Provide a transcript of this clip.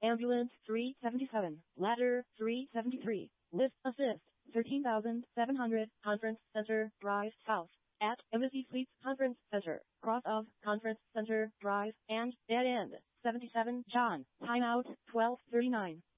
Ambulance 377, Ladder 373, Lift Assist 13,700, Conference Center Drive South, at Embassy Suites Conference Center, cross of Conference Center Drive, and dead end 77 John, timeout 12:39.